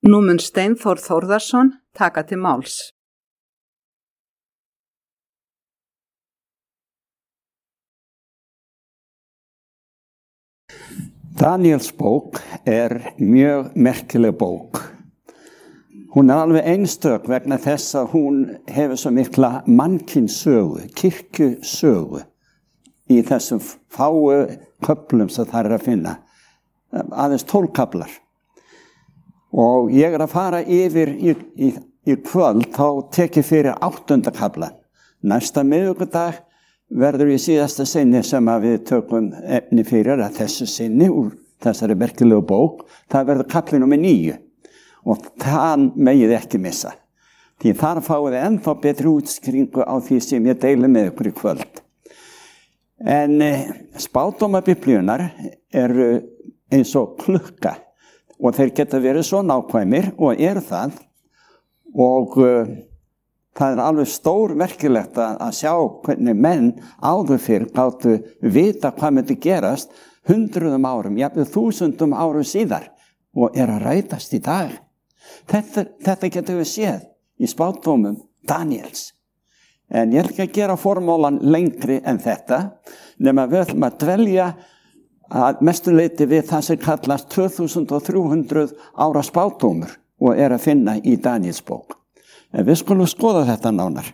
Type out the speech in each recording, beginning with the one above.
Nú mun Steinþór Þórðarson taka til máls. Daniels bók mjög merkileg bók. Hún alveg einstök vegna þess að hún hefur svo mikla mannkynssögu, kirkjusögu í þessum fáu köflum sem það að finna. Aðeins 12 kaflar. Og ég að fara yfir í kvöld, þá tek ég fyrir 8. kaflan. Næsta miðvikudag verður í síðasta sinni sem að við tökum efni fyrir að þessu sinni úr þessari merkilegu bók. Það verður kafli númer 9 og það megið ekki missa. Því þar fáið þið ennþá betri útskýringu á því sem ég deili með ykkur í kvöld. En spádóma Biblíunnar eru eins og klukka og þeir geta verið svo nákvæmir og það og það alveg stór merkilegt að sjá hvernig menn áður fyrr gátu vita hvað myndi gerast 100 árum, jafnvel 1000 árum síðar og að rætast í dag. Þetta getur við séð í spádómum Daniels. En ég ekki að gera formólan lengri en þetta, nema við ætlum að dvelja að mestu leyti við það sem kallast 2300 ára spádómur og að finna í Daniels bók. En við skulum skoða þetta nánar.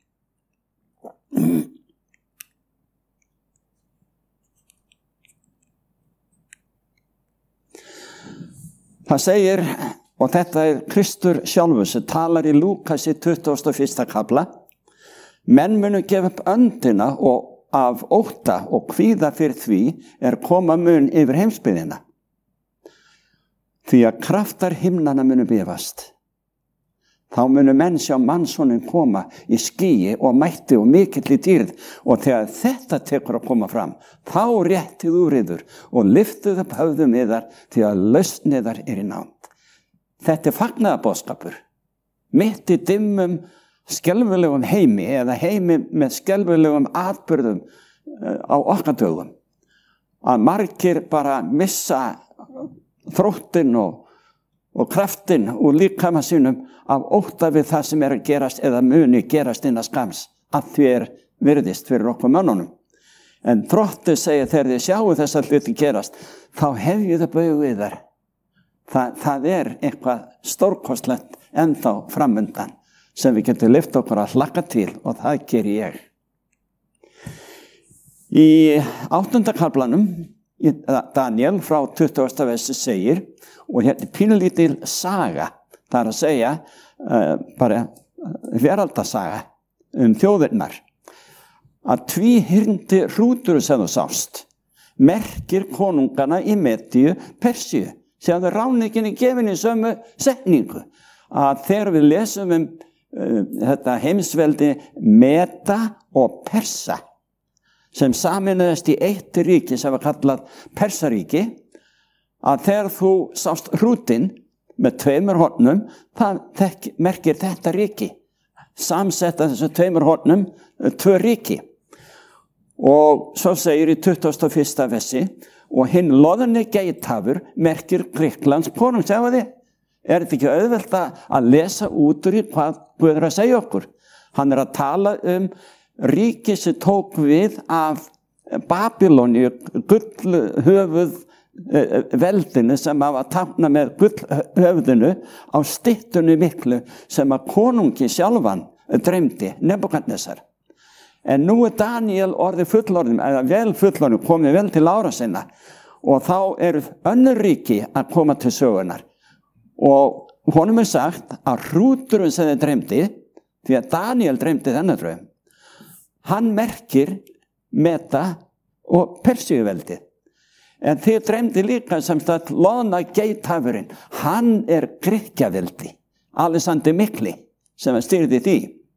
Það segir, og þetta Kristur sjálfur sem talar í Lúkasi 21. kafla, menn munu gefa upp öndina og af ótta og kvíða fyrir því koma mun yfir heimsbyggðina. Því að kraftar himnanna munu bifast. Þá munu menn sjá mannssonin koma í skýi og mætti og mikilli dýrð og þegar þetta tekur að koma fram, þá réttið úr yður og lyftið upp höfðum yðar því að lausn yðar í nánd. Þetta fagnaðarboðskapur, mitt í dimmum skelfilegum heimi eða heimi með skelfilegum atburðum á okkar dögum. Að margir bara missa þróttinn og kraftinn úr líkama sínum af ótta við það sem að gerast eða muni gerast innan skams að því virðist fyrir okkur mönnunum. En Drottinn segir þegar þið sjáu þessa hluti gerast, þá hefjið upp augu yðar. Það eitthvað stórkostlegt ennþá framundan sem við getum lyft okkur að hlakka til og það geri ég. Í 8. kaflanum í Daniel frá 20. versi segir, og pínulítil saga, það að segja bara veraldasaga þjóðirnar, að tvíhyrndi hrútur sem þú sást, merkir konungana í Medíu, Persíu, sem það ráninginni gefin í sömu setningu, að þegar við lesum þetta heimsveldi Meda og Persa sem saminaðist í eitt ríki sem var kallað Persaríki, að þegar þú sást hrútinn með 2 hornum, það merkir þetta ríki. Samsetta þessum 2 hornum 2 ríki. Og svo segir í 21. versi, og hinn loðni geithafur merkir Grikklands konung, segja þið. Þetta ekki auðvelt að lesa út úr hvað Guð að segja okkur? Hann að tala ríki sem tók við af Babyloni, gullhöfuð veldinu sem var táknað með gullhöfðinu á styttunni miklu sem að konungi sjálfan dreymdi, Nebúkadnesar. En nú Daniel orðið fullorðin, eða vel fullorðin, komið vel til ára sinna og þá önnur ríki að koma til sögunar. Og honum sagt að hrúturinn sem þeir dreymdi, því að Daniel dreymdi þennan draum, hann merkir Meda og Persíuveldi. En þeir dreymdi líka sem sagt loðna geithafurinn, hann Grikkjaveldi, Alexander Mikli, sem stýrði því.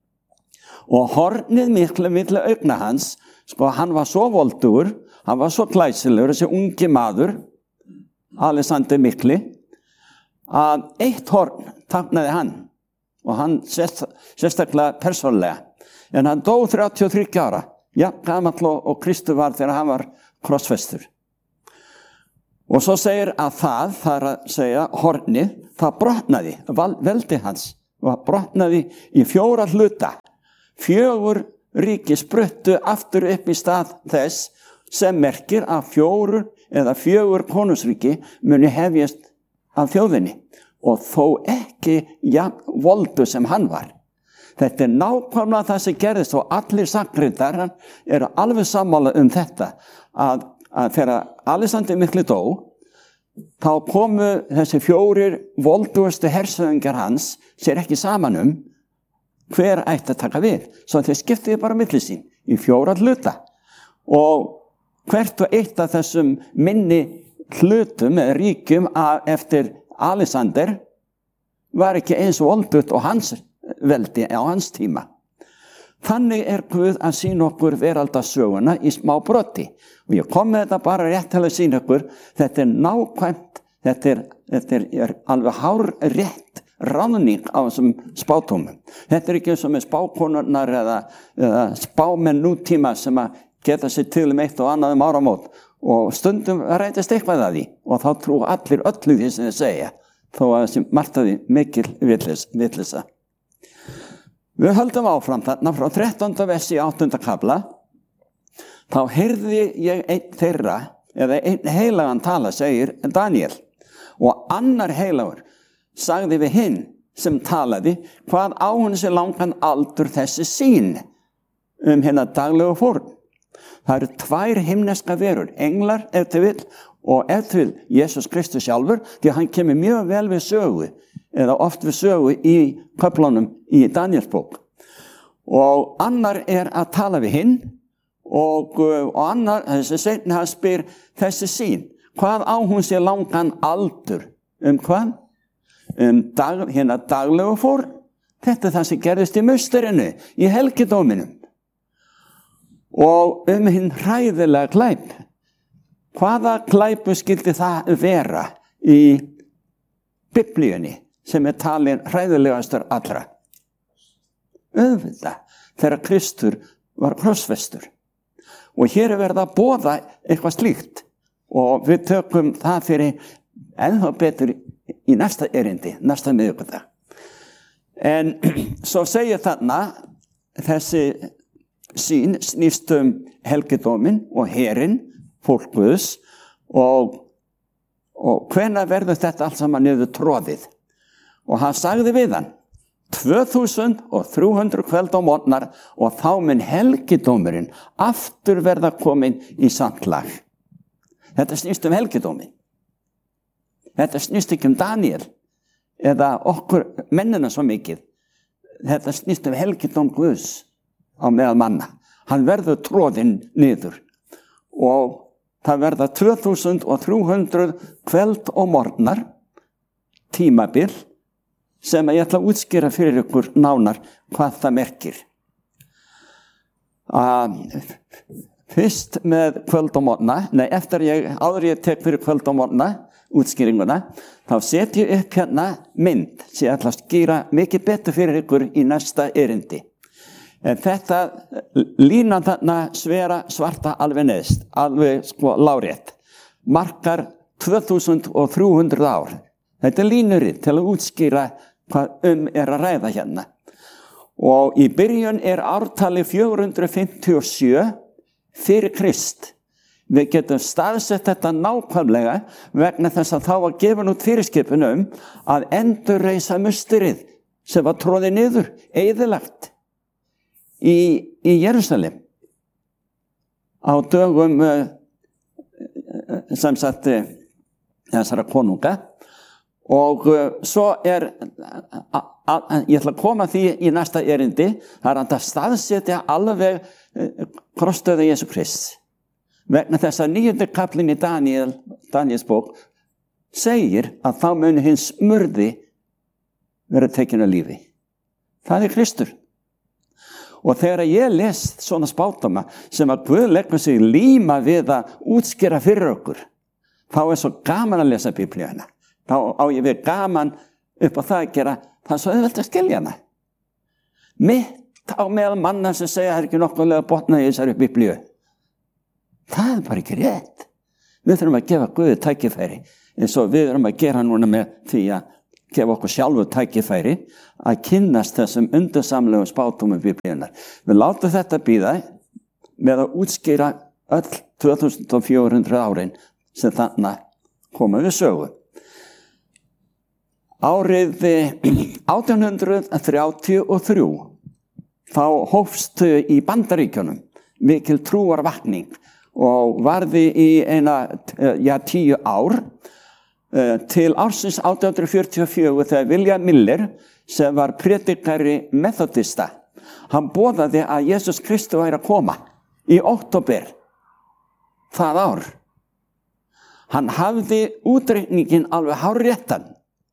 Og hornið miklu milli augna hans, hann var svo voldugur, hann var svo glæsilegur, þessi ungi maður, Alexander Mikli, að eitt horn táknaði hann og hann sérstaklega persónlega. En hann dó 33 ára, gamall og Kristur var þegar hann var krossfestur. Og svo segir að það að segja hornið, það brotnaði, veldi hans og brotnaði í 4 hluta. 4 ríki spruttu aftur upp í stað þess sem merkir að 4 konungsríki muni hefjast af þjóðinni og þó ekki voldu sem hann var. Þetta nákvæmlega það sem gerðist og allir sagnritar eru alveg sammála þetta að þegar Alexander mikli dó, þá komu þessi 4 voldugustu hersöðingar hans sér ekki saman hver ætti að taka við. Svo þeir skiptiði bara milli sín í 4 hluta og hvert og eitt af þessum minni hlutum eða ríkjum eftir Alexander var ekki eins voldugt og hans veldi á hans tíma. Þannig Guð að sýna okkur veraldarsöguna í smá broti. Og ég kom með þetta bara rétt til að sýna okkur. Þetta nákvæmt, þetta alveg hár rétt ráðning á þessum spátumum. Þetta ekki eins og með spákonurnar eða spámenn nútíma sem að geta sér til eitt og annað áramót. Og stundum rætist eitthvað að því og þá trú allir öllu því sem þeir segja. Þó að þessi martaði mikil vitleysa. Við höldum áfram þarna frá 13. versi í 8. kafla. Þá heyrði ég einn þeirra, eða einn heilagan tala, segir Daniel. Og annar heilagur sagði við hinn sem talaði, hvað á hún sér langan aldur þessi sýn hérna daglegu fórn. Það eru 2 himneska verur, englar ef til vill og ef til vill Jesus Kristus sjálfur, því hann kemur mjög vel við sögu, eða oft við sögu í köflunum í Daniels bók. Og annar að tala við hinn og annar, þessi seinni, hann spyr þessi sýn, hvað á hún sér langan aldur? Hvað? Hérna daglegu fórn. Þetta það sem gerðist í musterinu, í helgidóminum. Og hinn hræðilega glæp. Hvaða glæpu skildi það vera í Biblíunni sem talin hræðilegastur allra? Auðvitað, þegar Kristur var krossfestur. Og hér verið að boða eitthvað slíkt. Og við tökum það fyrir ennþá betur í næsta erindi, næsta miðvikudag. En svo segir þarna þessi sýn snýst helgidómin og herinn, fólk Guðs og hvenær verður þetta allt saman niður troðið? Og hann sagði við hann 2300 kvöld á morgnar og þá mun helgidómurinn aftur verða komin í samt lag. Þetta snýst helgidómin. Þetta snýst ekki Daniel eða okkur mennina svo mikið. Þetta snýst helgidóm Guðs á meðal manna. Hann verður troðinn niður og það verða 2300 kvöld og morgnar tímabil sem ég ætla að útskýra fyrir ykkur nánar hvað það merkir. Fyrst með kvöld og morgna, áður ég tek fyrir kvöld og morgna útskýringuna, þá set ég upp hérna mynd sem ég ætla að skýra mikið betur fyrir ykkur í næsta erindi. En þetta línan þarna svarta alveg neðst, alveg lárétt, markar 2300 ár. Þetta línurinn til að útskýra hvað að ræða hérna. Og í byrjun ártali 457 fyrir Krist. Við getum staðsett þetta nákvæmlega vegna þess að þá var gefin út fyrirskipun að endurreisa musterið sem var troðið niður, eyðilagt í Jerúsalem á dögum sem sagt þessara konunga. Og svo ég ætla að koma því í næsta erindi, það að staðsetja alveg krossdauða Jesú Krists. Vegna þess að 9. kaflinn í Daniels bók segir að þá muni hins smurði vera tekinn af lífi. Það Kristur. Og þegar ég les svona spátama sem að Guð leggur sig líma við að útskýra fyrir okkur, þá svo gaman að lesa Biblíuna. Þá á ég við gaman upp á það að gera, það svo auðvelt að skilja hana. Mitt á meðal manna sem segja að það ekki nokkuðlega botnað í þessari Biblíu. Það bara ekki rétt. Við þurfum að gefa Guði tækifæri eins og við þurfum að gera núna með því að gefa okkur sjálfu tækifæri að kynnast þessum undursamlegum spádómum Biblíunnar. Við látum þetta bíða með að útskýra öll 2400 árin sem þarna koma við sögu. Árið 1833 þá hófst í Bandaríkjunum mikil trúarvakning og varði í 10 ár til ársins 1844 þegar William Miller sem var predikari methodista, hann boðaði að Jesus Kristur væri að koma í október það ár. Hann hafði útreikningin alveg hárréttan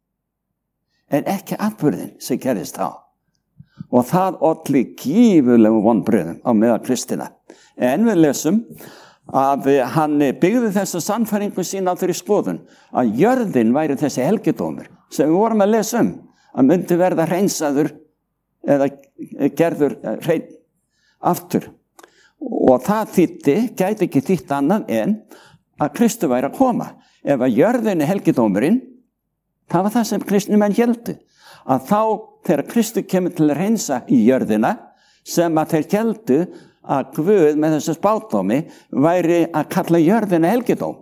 en ekki atburðin sem gerðist þá. Og það olli gífurlegum vonbrigðum á meðal kristina. En við lesum að hann byggði þessa sannfæringu sína á þeirri skoðun að jörðin væri þessi helgidómur sem við vorum að lesa að myndi verða hreinsaður eða gerður hrein aftur. Og það gæti ekki þýtt annað en að Kristur væri að koma. Ef að jörðin helgidómurinn, það var það sem kristnumenn héldu. Að þá þegar Kristur kemur til að hreinsa í jörðina sem að þeir héldu að Guð með þessu spádómi væri að kalla jörðina helgidóm.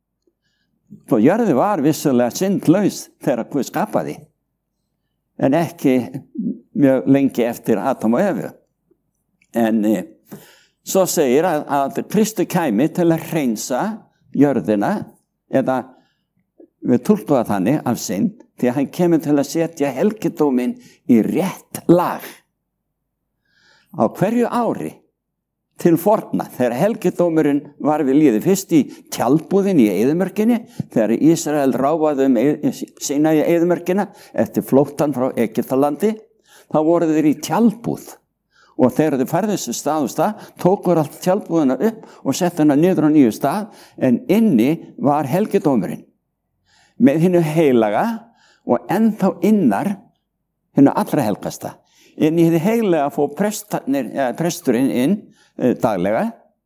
Og jörði var vissulega syndlaus þegar Guð skapaði, en ekki mjög lengi eftir Adam og Evu. En svo segir að Kristur kæmi til að hreinsa jörðina, eða við túlkum það þannig af synd, því að hann kemur til að setja helgidóminn í rétt lag. Á hverju ári til forna, þegar helgidómurinn var við lýði, fyrst í tjaldbúðin í eyðimörkinni, þegar Ísrael ráfaði sína í eyðimörkina eftir flóttan frá Egyptalandi, þá voru þeir í tjaldbúð. Og þegar þeir færðu þessu stað og stað, tókur allt tjaldbúðina upp og settu hana niður á nýju stað, en inni var helgidómurinn með hinu heilaga og ennþá innar hinu allra helgasta. Inn í hinu heilaga fór presturinn inn daglega,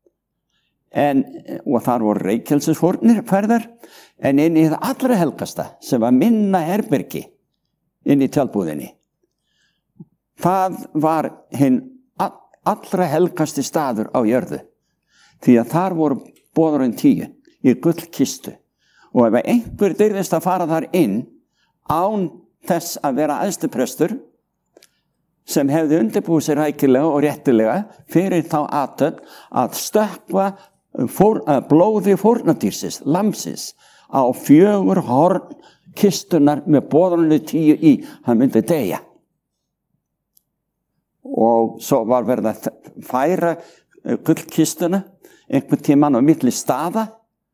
og þar voru reykjelsisfórnir færðar, en inn í hinu allra helgasta sem var minna herbergi inn í tjaldbúðinni. Það var hinn allra helgasti staður á jörðu, því að þar voru boðurinn 10 í gullkistu. Og ef einhver dyrðist að fara þar inn án þess að vera æðstuprestur sem hefði undirbúið sér rækilega og réttilega fyrir þá athöfn að stökkva blóði fórnardýrsins, lambsins, á 4 horn kistunar með boðurinn 10 í, hann myndi deyja. Og svo var verið að færa gullkistuna einhvern tímann á milli staða.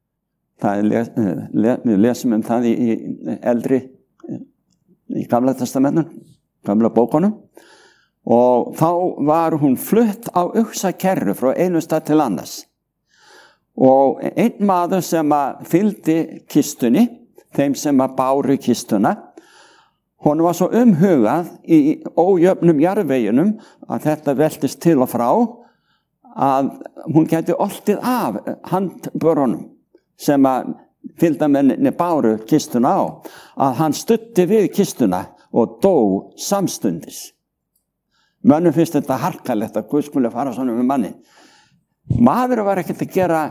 Við lesum það í eldri, í Gamla testamentinu, gamla bókunum. Og þá var hún flutt á uxakerru frá einu stað til annars. Og einn maður sem fylgdi kistunni, þeim sem báru kistuna, hún var svo umhugað í ójöfnum jarðveginum að þetta veltist til og frá að hún gæti oltið af handbörunum sem fylgdarmenninni báru kistuna á, að hann studdi við kistuna og dó samstundis. Mönnum finnst þetta harkalegt að Guð skuli fara svona með mannin. Maður var ekkert að gera,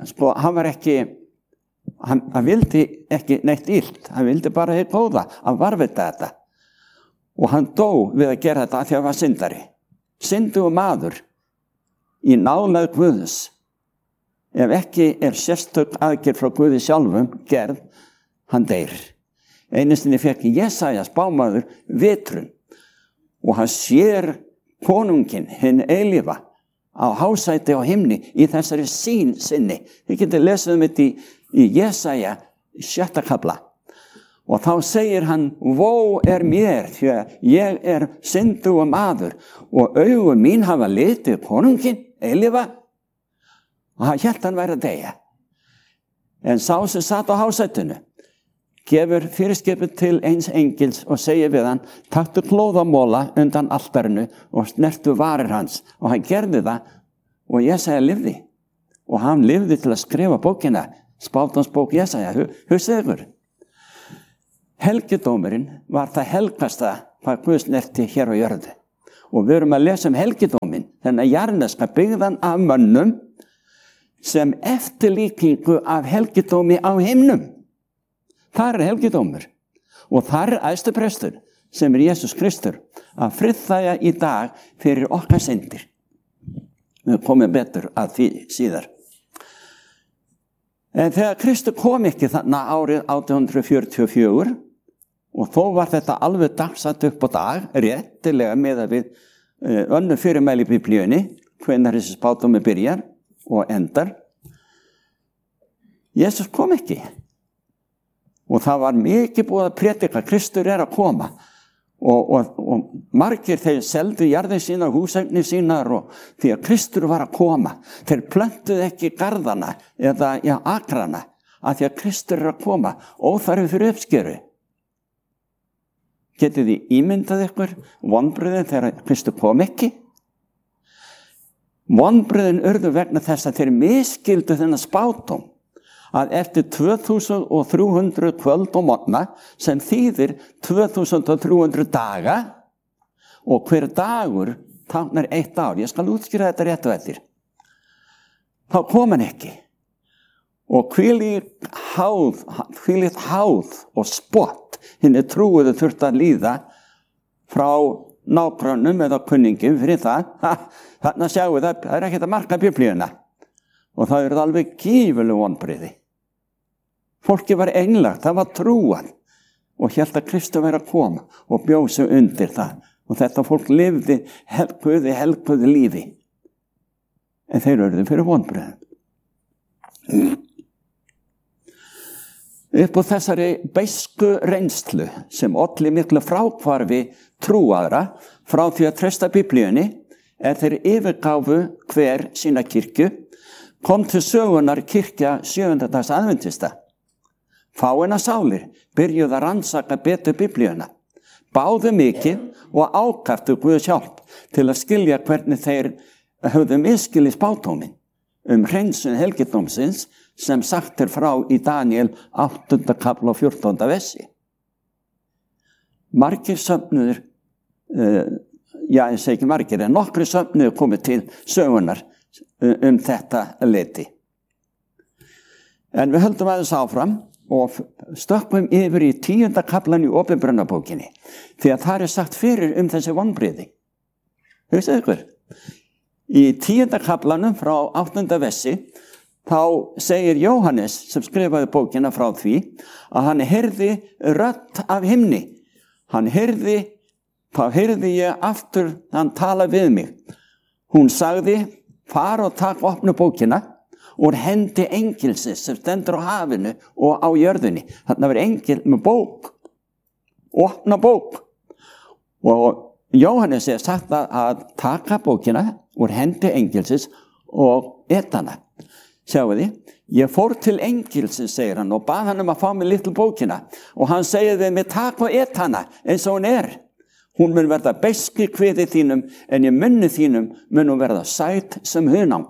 hann vildi ekki neitt illt, hann vildi bara heitt góða, hann varvita þetta. Og hann dó við að gera þetta því að hann var syndari. Syndugur maður í nálægð Guðs. Ef ekki sérstök aðgerð frá Guði sjálfum gerð, hann deyr. Einu sinni fekk Jesaja spámaður vitrun og hann sér konunginn, hinn eilífa, á hásæti á himni í þessari sýn sinni. Þið getur lesið þetta í Jesaja 7. kafla. Og þá segir hann, vó mér, því að ég syndugur maður og augu mín hafa litið konunginn, eilífa, og hann hélt hann væri að deyja. En sá sem satt á hásætinu gefur fyrirskipið til eins engils og segir við hann, taktu klóðamóla undan altarinu og snertu varir hans. Og hann gerði það og Jesaja lifði. Og hann lifði til að skrifa bókina, spátansbók Jesaja. Hugsið ykkur. helgidómurinn var það helgasta hvað Guð snerti hér á jörðu. Og við erum að lesa helgidóminn, þennan jarðneska byggðan af mönnum sem eftirlíkingu af helgidómi á himnum. Það helgidómur. Og það æðstuprestur sem Jesús Kristur að friðþægja í dag fyrir okkar syndir. Við komum betur að því síðar. En þegar Kristur kom ekki þarna árið 1844 og þó var þetta alveg dagsatt upp á dag, réttilega með að við önnur fyrirmæli í Biblíunni, hvenær þessi spádómur byrjar og endar. Jesús kom ekki. Og það var mikið búið að predika, Kristur að koma. Og margir þeir seldu jarðir sínar, húseignir sínar og því að Kristur var að koma. Þeir plöntuðu ekki garðana eða akrana að því að Kristur að koma, óþarfi fyrir uppskeru. Getið þið ímyndað ykkur vonbrigðin þegar Kristur kom ekki? Vonbrigðin urðu vegna þess að þeir misskildu þennan spádóm að eftir 2300 kvöld og morgna sem þýðir 2300 daga og hver dagur táknar 1 ár. Ég skal útskýra þetta rétt og eftir. Þá kom hann ekki. Og hvílíkt háð og spott hinni trúuðu þurfti að líða frá nágrannum eða kunningum fyrir það. Þarna sjáum við það ekkert að marka Biblíuna. Og það eru alveg gífurleg vonbrigði. Fólki var einlægt, það var trúan og hélt að Kristur væri að koma og bjóð sig undir það. Og þetta fólk lifði helguðu lífi. En þeir urðu fyrir vonbrigðum. Upp á þessari beisku reynslu sem olli miklu fráhvarfi trúaðra frá því að treysta Biblíunni þeir yfirgáfu hver sína kirkju, kom til sögunar kirkja 7. dags aðventista. Fáeina sálir byrjuðu að rannsaka betur Biblíuna, báðu mikið og ákaftu Guðs hjálp til að skilja hvernig þeir höfðu misskilið spádóminn hreinsun helgidómsins sem sagt frá í Daniel 8. kapla og 14. versi. Margir söfnuður, ég segi ekki margir, en nokkri söfnuður komið til sögunar þetta leyti. En við höldum aðeins áfram og stökkum yfir í 10. kaplan í Opinberunarbókinni því að það sagt fyrir þessi vonbrigði. Hugsaðu ykkur. Í 10. kaplanum frá 8. versi þá segir Jóhannes sem skrifaði bókina frá því að hann heyrði rödd af himni. Þá heyrði ég aftur hann tala við mig. Hún sagði, far og takk opnu bókina og hendi engilsins sem stendur á hafinu og á jörðinni. Þarna var engil með bók, opna bók. Og Jóhannes sagt að taka bókina úr hendi engilsins og etana. Sjáu þið, ég fór til engilsins, segir hann, og bað hann að fá mig litlu bókina. Og hann segir við mig, takk og etana eins og hún Hún mun verða beisk í kviði þínum, en í munni þínum mun hún verða sæt sem hunang.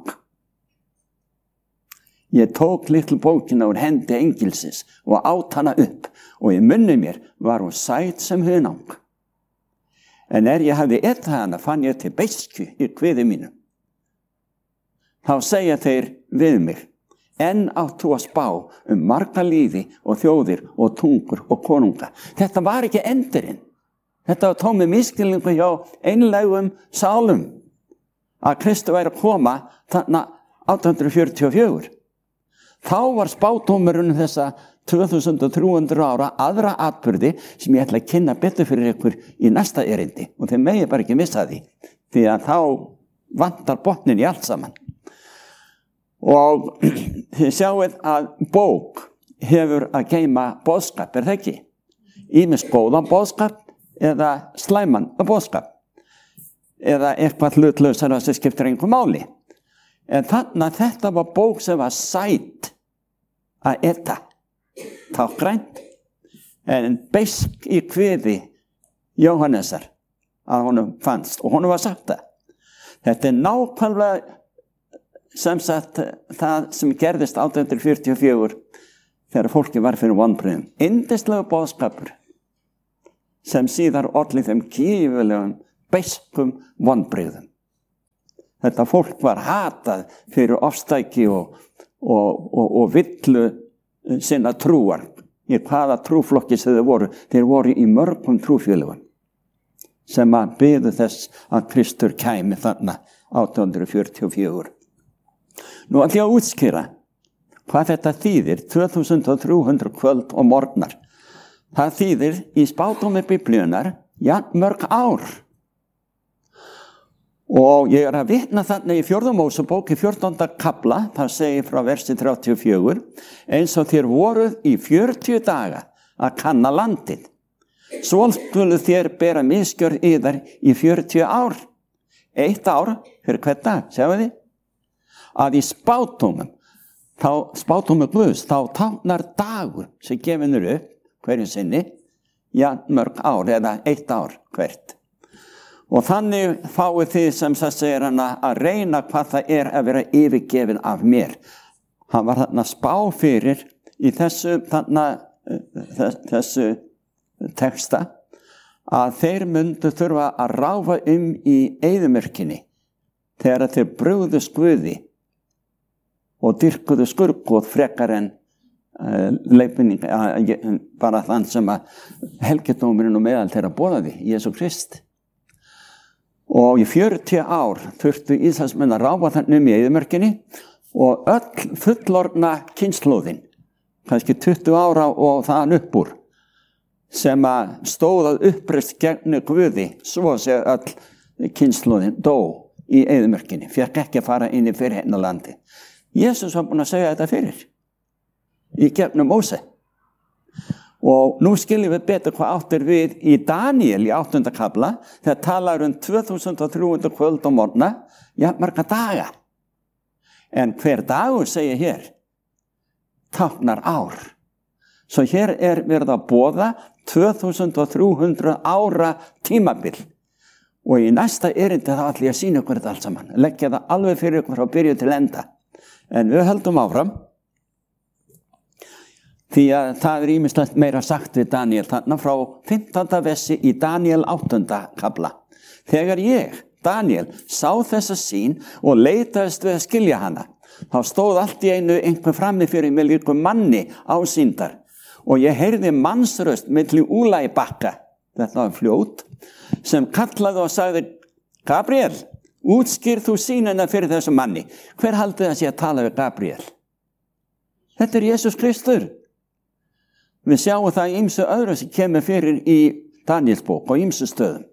Ég tók litlu bókina úr hendi engilsins og át hana upp, og í munni mér var hún sæt sem hunang. En ég hafði etað hana, fann ég til beisku í kviði mínu. Þá segja þeir við mig, enn átt þú að spá marga líði og þjóðir og tungur og konunga. Þetta var ekki endurinn. Þetta var tómið misskilningu hjá einlægum sálum að Kristur væri að koma þarna 1844. Þá var spádómurinn þessa 2300 ára aðra atburði sem ég ætla að kynna betur fyrir ykkur í næsta erindi og þeir megi bara ekki missa því að þá vantar botnin í allt saman. Og þið sjáið að bók hefur að geyma boðskap, það ekki? Ýmis góðan boðskap eða slæman boðskap eða eitthvað hlutlausara sem skiptir engu máli. En þannig að þetta var bók sem var sæt að eta, tákgrænt, en beisk í kviði Jóhannesar að honum fannst og honum var sagt það. Þetta nákvæmlega sem sagt það sem gerðist 1844 þegar fólki var fyrir vonbrigðum. Yndislegur boðskapur sem síðar olli þeim gífurlegum beiskum vonbrigðum. Þetta fólk var hatað fyrir ofstæki og villu sinna trúar. Í hvaða trúflokki sem þeir voru. Þeir voru í mörgum trúfélögum sem að biðu þess að Kristur kæmi þarna 1844. Nú ætla ég að útskýra hvað þetta þýðir 2300 kvöld og morgnar. Það þýðir í spádómi Biblíunnar mörg ár. Og ég að vitna þarna í 4. Mósebók í 14. kafla, það segir frá versi 34, eins og þér voruð í 40 daga að kanna landið. Svo skulu þér bera misgjörð yðar í 40 ár. 1 ár fyrir hvern dag, sjáu þið? Að í spádómum Guðs, þá táknar dagur sem gefinur upp hverju sinni, mörg ár eða 1 ár hvert. Og þannig fáið þið sem það segir hana að reyna hvað það er að vera yfirgefin af mér. Hann var þarna spá fyrir í þessu texta að þeir myndu þurfa að ráfa í eyðimörkinni þegar þeir brugðust Guði og dyrkuðu skurðgóð frekar en leiðbeining, bara þann sem að helgidómurinn og meðal þeirra boðaði, Jesú Krist. Og í 40 ár þurftu Ísraelsmenn að ráfa þannig í eyðimörkinni og öll fullorðna kynslóðin, kannski 20 ára og þaðan upp úr, sem að stóðað uppreist gegn Guði, svo sé öll kynslóðin dó í eyðimörkinni, fékk ekki að fara inn í fyrirheiðnalandi. Jesús var búinn að segja þetta fyrir í gegnum Móse. Og nú skiljum við betur hvað áttir við í Daniel í 8. kafla, þegar talar 2300 kvöld og morgna, marga daga. En hver dagur, segir hér, táknar ár. Svo hér verið að boða 2300 ára tímabil. Og í næsta erindi þá ætla ég að sýna ykkur þetta allt saman. Leggja það alveg fyrir ykkur frá byrju til enda. En við höldum áfram. Því að það ýmislegt meira sagt við Daniel þarna frá 15. versi í Daniel 8. kafla. Þegar ég, Daniel, sá þessa sýn og leitaðist við að skilja hana, þá stóð allt í einu einhver frammi fyrir mig líkum manni ásýndar og ég heyrði mannsröst milli Úla í bakka, þetta var fljót, sem kallaði og sagði, Gabriel, útskýr þú sýnina fyrir þessu manni. Hver haldið það sé að tala við Gabriel? Þetta er Jesús Kristur. Við sjáum það í ýmsu öðru sem kemur fyrir í Daniels bók og ýmsu stöðum.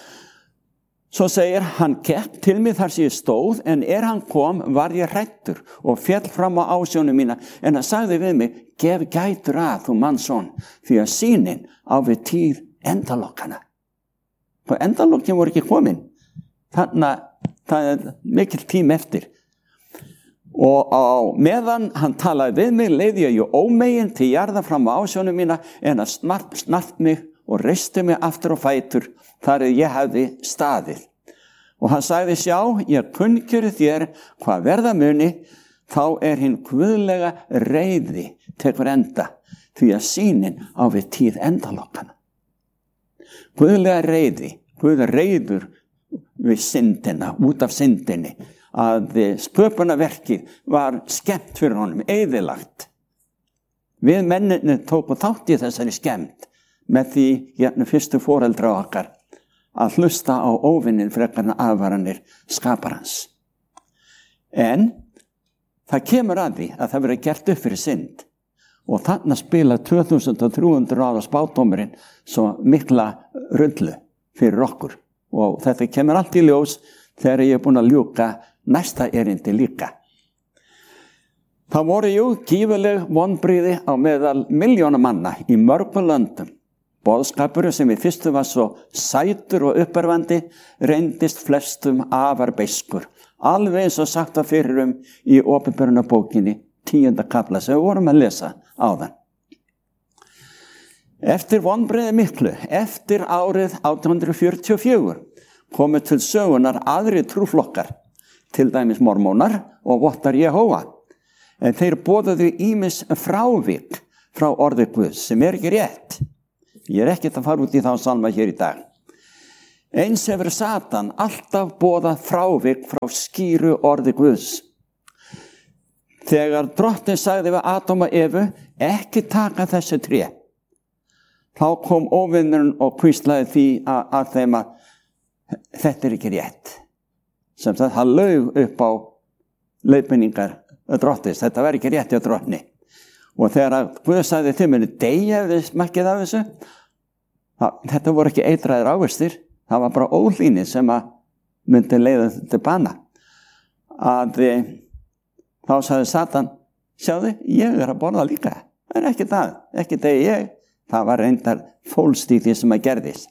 Svo segir, hann gekk til mig þar sem ég stóð, en hann kom var ég hræddur og féll fram á ásjónu mína, en hann sagði við mig, gef gætur að þú mannsson, því að sýnin á við tíð endalokkana. Og endalokkin voru ekki komin. Þannig að það er mikill tím eftir. Og á meðan hann talaði við mig, leiði ég ómegin til jarða fram á ásjónu mína, en að snart mig og reisti mig aftur á fætur, þar ég hefði staðið. Og hann sagði, sjá, ég kunnkjöri þér hvað verða muni, þá hinn guðlega reiði tekur enda, því að sýnin á við tíð endalokkana. Guðlega reiði, Guð reiður við syndina, út af syndinni, að sköpunarverkið var skemmt fyrir honum, eyðilagt. Við menninni tóku þátt í þessari skemmt með því fyrstu foreldra okkar að hlusta á óvinnin frekar en aðvaranir skaparans. En það kemur að því að það verið gert upp fyrir synd og þarna spila 2300 ára spádómurinn svo mikla rullu fyrir okkur og þetta kemur allt í ljós þegar ég búin að ljúka næsta erindi líka. Það voru gífurleg vonbrigði á meðal milljóna manna í mörgum löndum. Boðskapur sem í fyrstu var svo sætur og uppörvandi reyndist flestum afar beiskur. Alveg eins og sagt var fyrir í Opinberunarbókinni 10. kafla sem við vorum að lesa áðan. Eftir vonbrigði miklu, eftir árið 1844, komu til sögunar aðri trúflokkar, til dæmis mormónar og vottar Jehóva. En þeir boðuðu ýmis frávik frá orði Guðs, sem ekki rétt. Ég ekkert að fara út í þá salma hér í dag. Eins hefur Satan alltaf boðað frávik frá skýru orði Guðs. Þegar Drottinn sagði við Adam og Evu, ekki taka þessi tré, þá kom óvinnurinn og hvíslaði því að þeim að þetta ekki rétt. Sem sagt, hann laug upp á leiðbeiningar Drottins, þetta var ekki rétt hjá Drottni. Og þegar Guð sagði þið muni deyja ef þið smakkið af þessu, þetta voru ekki eitraðir ávistir, það var bara ólíni sem að myndi leiða til bana. Þá sagði Satan, sjáðu, ég að borða líka. Það er ekki það, ekki degi ég. Það var reyndar fólst í því sem að gerðist.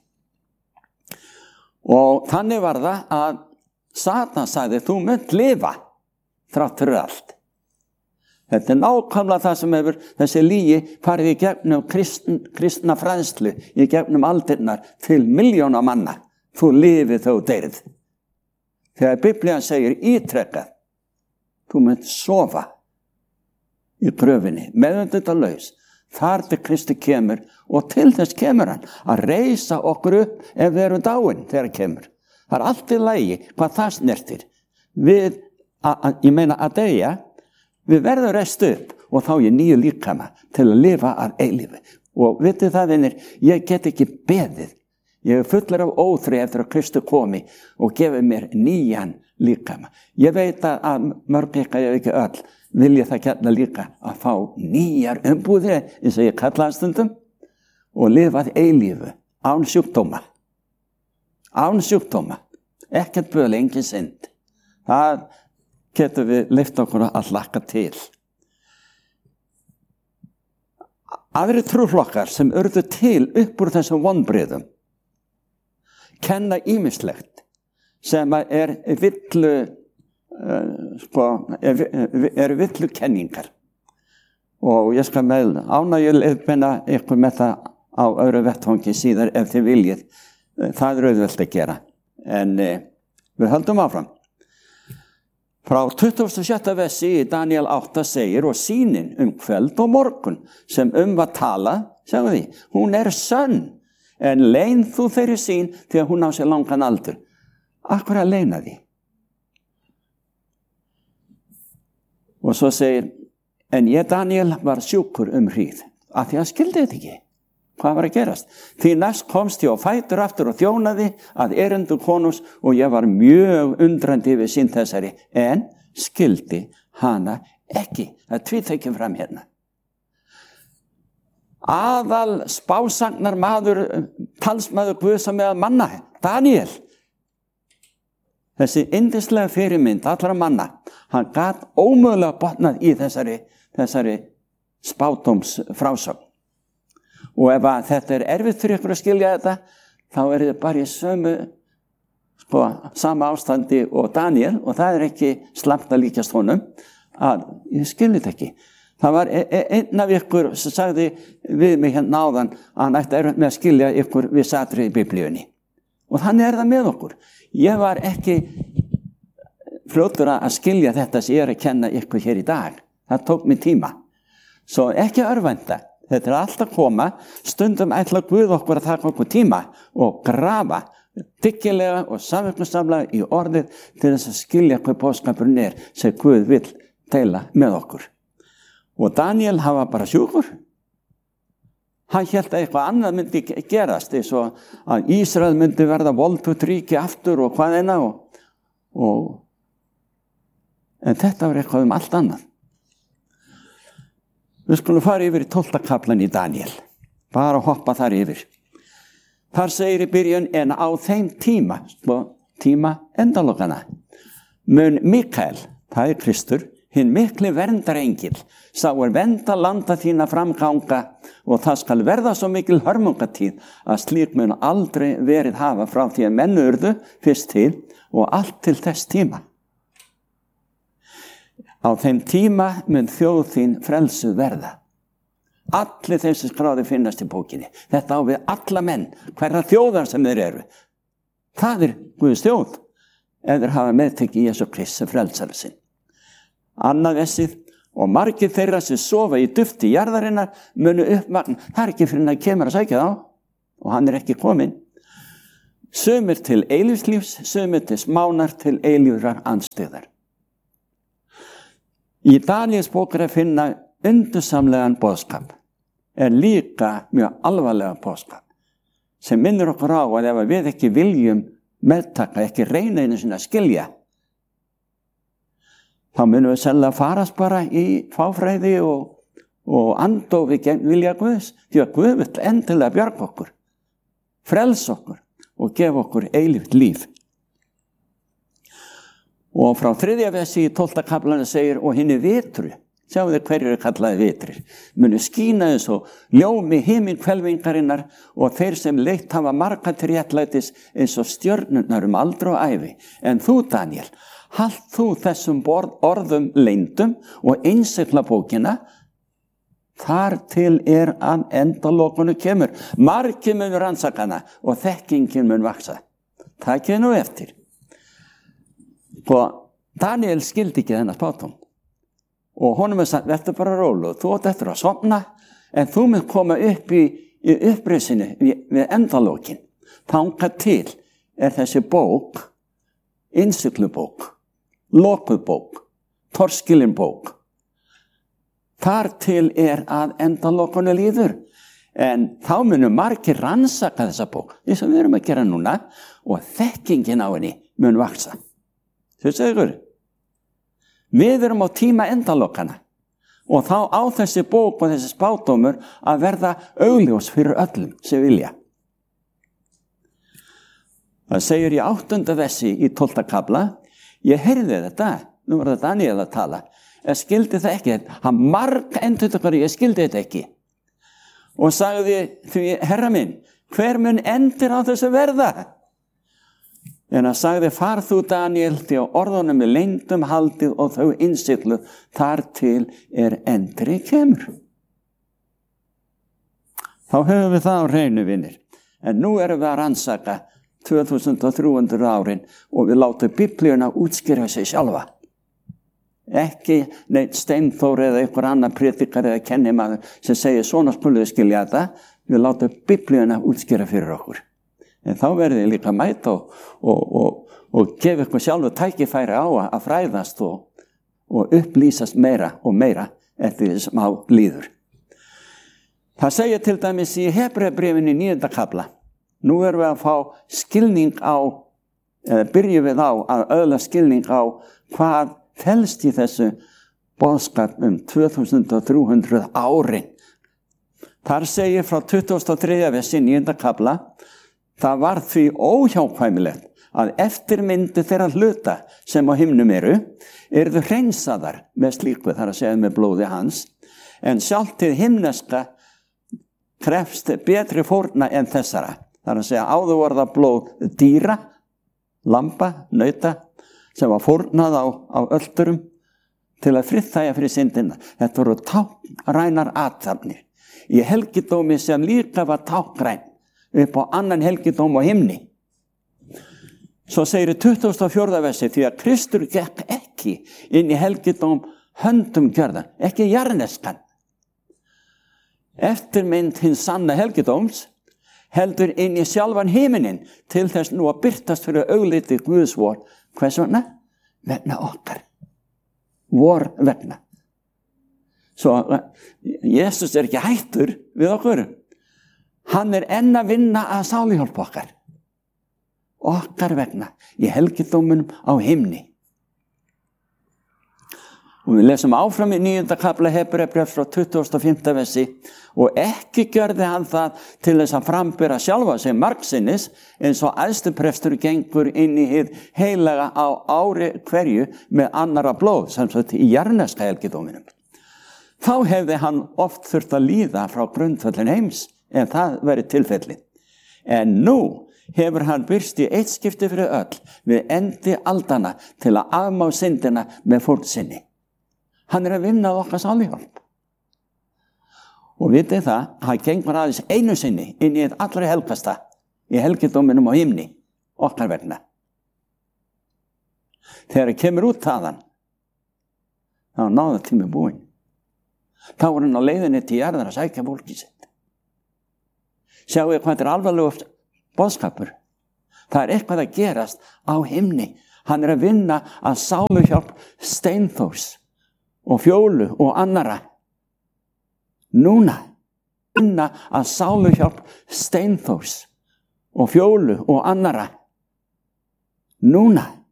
Og þannig var það að Satan sagði, þú munt lifa þrátt fyrir allt. Þetta er nákvæmlega það sem hefur þessi lygi farið í gegnum kristna fræðslu, í gegnum aldirnar til milljóna manna. Þú lifið þó deyrð. Þegar Biblían segir ítrekkað, þú munt sofa í gröfinni, meðvitundalaus, þar til Kristi kemur og til þess kemur hann að reisa okkur upp ef við erum dáin þegar hann kemur. Það er allt í lagi hvað það snertir. Ég meina að deyja, við verðum reist upp og þá ég nýju líkama til að lifa að eilífi. Og vitið það, vinir, ég get ekki beðið. Ég er fullur af óþrey eftir að Kristi komi og gefi mér nýjan líkama. Ég veit að mörg ykkar, ég ekki öll, vilja það gætna líka að fá nýjar umbúðir, eins og ég kalla það stundum, og lifað eilífu, án sjúkdóma. Án sjúkdóma. Ekkert böl, engin synd. Það getur við leyft okkur að hlakka til. Aðrir trúflokkar sem urðu til upp úr þessum vonbrigðum kenna ýmislegt sem er villu kenningar. Og ég skal með ánægju leiðbeina ykkur með það á öðru vettvangi síðar ef þið viljið. Það er auðvelt að gera. En við höldum áfram. Frá 27. versi í Daniel 8 segir, og sýnin kvöld og morgun sem var talað, sjáum því, hún er sönn, en leyn þú þeirri sýn því að hún á sér langan aldur. Akkur að leyna því. Og svo segir, en ég, Daniel, var sjúkur hríð, af því að skildi þetta ekki. Hvað var að gerast? Því næst komst ég á fætur aftur og þjónaði að erindu konungs og ég var mjög undrandi við sín þessari, en skildi hana ekki. Það tvítekjum fram hérna. Aðal spásagnar maður, talsmaður Guðs meðal manna, Daniel. Þessi yndislega fyrirmynd allra manna, hann gat ómögulega botnað í þessari spádómsfrásögn. Og ef þetta er erfitt fyrir ykkur að skilja þetta, þá er þetta bara í sama ástandi og Daniel, og það er ekki slæmt að líkjast honum, að ég skilji þetta ekki. Það var einn af ykkur sem sagði við mig hérna áðan að hann ætti erfitt með að skilja ykkur við satrið í Biblíunni. Og þannig er það með okkur. Ég var ekki fljótur að skilja þetta sem ég er að kenna ykkur hér í dag. Það tók mig tíma. Svo ekki örvænta. Þetta er alltaf að koma. Stundum ætla Guð okkur að taka okkur tíma og grafa dyggilega og samverknarsamlega í orðið til þess að skilja hvað boðskapurinn er sem Guð vill deila með okkur. Og Daniel, hann var bara sjúkur. Hann hélt að eitthvað annað myndi gerast, eins og að Ísrael myndi verða voldugt ríki aftur og hvað eina. En þetta var eitthvað allt annað. Við skulum fara yfir í 12. kaflan í Daniel. Bara hoppa þar yfir. Þar segir í byrjun, en á þeim tíma endalokana, mun Mikael, það er Kristur, hinn mikli verndarengil, sá vernda landa þína framganga og það skal verða svo mikil hörmungatíð að slík mun aldrei verið hafa frá því að menn urðu fyrst til og allt til þess tíma. Á þeim tíma mun þjóð þín frelsuð verða. Allir þeim sem skráði finnast í bókinni. Þetta á við alla menn, hverra þjóðar sem þeir eru. Það er Guðs þjóð, ef þeir hafa meðtekið Jesú Krist sem frelsara sinn. Annað vessið, Og margir þeirra sem sofa í dufti jarðarinnar munu uppvakna. Það ekki fyrir hann kemur að sækja þá og hann ekki kominn. Sumir til eilífslífs, sumir til smánar til eilífrar andstyggðar. Í Daníels bók að finna undursamlegan boðskap, líka mjög alvarlega boðskap, sem minnir okkur á að ef við ekki viljum meðtaka, ekki reyna einu sinni að skilja, þá munum við sennilega farast bara í fáfræði og andofi gegn vilja Guðs, því að Guð vill endilega bjarga okkur, frelsa okkur og gefa okkur eilíft líf. Og frá 3. versi í 12. kaflanum segir, og hinni vitru, sjáu þið hverjir kallaði vitrir, munu skína eins og ljómi himinhvelfingarinnar og þeir sem leitt hafa marga til réttlætis eins og stjörnurnar aldur og ævi. En þú, Daniel, halt þú þessum orðum leyndum og innsigla bókina, þar til að endalokunu kemur. Margir munu rannsakana og þekkingin mun vaksa. Takið nú eftir. Og Daniel skildi ekki þennan spádóm. Og honum sagt, verður bara rólegur, þú átt eftir að sofna, en þú mun koma upp í upprisinu við endalokin. Þangað til þessi bók, innsiglubók, lokubók, torskilinbók. Þar til að endalokunu líður. En þá munum margir rannsaka þessa bók, eins og við erum að gera núna, og þekkingin á henni mun vaksa. Þessu ykkur. Við erum á tíma endalokana og þá á þessi bók og þessi spádómur að verða augljós fyrir öllum sem vilja. Það segir í 8. versi í 12. kafla, ég heyrði þetta, nú var þetta Daniel að tala, ég skildi það ekki, hann marg endur þetta, ég skildi þetta ekki. Og sagði því, herra minn, hver mun endur á þessu verða? En hann sagði, far þú Daniel, því að orðunum leyndum haldið og þau innsiglu þar til endri kemur. Þá höfum við það á hreinu, vinir. En nú erum við að rannsaka 2300 árin og við látum Biblíuna útskýra sig sjálfa. Ekki neitt Steinþór eða einhver annar predikar eða kennimaður sem segir svona skulu við skilja þetta. Við látum Biblíuna útskýra fyrir okkur. En þá verður þið líka mæta og gefa ykkur sjálfu tækifæri á að fræðast og upplýsast meira og meira eftir því sem á líður. Það segir til dæmis í Hebreabréfinu 9. kafla. Nú erum við að fá skilning á, eða byrjum við á að öðla skilning á hvað felst í þessu boðskap 2300 árin. Þar segir frá 23. versi 9. kafla, það var því óhjákvæmilegt að eftirmyndu þeirra hluta sem á himnum yrðu hreinsaðar með slíku, þar að segja með blóði hans, en sjálft hið himneska krefst betri fórna en þessara. Þar að segja áður var það blóð dýra, lamba, nauta, sem var fórnað á öldurum til að friðþægja fyrir syndina. Þetta voru táknrænar athafnir. Í helgidómi sem líka var táknræn upp á annan helgidóm á himni. Svo segir í 24. versi, því að Kristur gekk ekki inn í helgidóm höndum gjörðan, ekki jarðneskan. Eftirmynd hins sanna helgidóms heldur inn í sjálfan himinin til þess nú að birtast fyrir augliti Guðs vor. Hvers vegna? Vegna okkar. Vor vegna. Svo Jesus ekki hættur við okkur. Hann enn að vinna að sáluhjálpa okkar vegna, í helgidómunum á himni. Og við lesum áfram í 9. kafla Hebreabréfs frá 25. versi, og ekki gjörði hann það til þess að frambera sjálfa sig margsinnis, eins og æðstuprestur gengur inn í hið heilaga á ári hverju með annarra blóð, sem sagt í jarðneska helgidóminum. Þá hefði hann oft þurft að líða frá grundvöllin heims, en það verið tilfellið. En nú hefur hann birst í eitt skipti fyrir öll við endi aldana til að afmá syndina með fórn sinni. Hann að vinna að okkar sáluhjálp. Og vitið það, hann gengur aðeins einu sinni inn í eitt allra helgasta í helgidóminum á himni, okkar vegna. Þegar kemur út þaðan, þá náða tími búinn. Þá var hann á leiðinni til jarðar að sækja fólkið sitt. Sjáu hvað þetta alvarlegur boðskapur. Það eitthvað að gerast á himni. Hann að vinna að sáluhjálp Steinþórs og Fjólu og annara. Núna. Vinna að sáluhjálp Steinþórs og Fjólu og annara. Núna.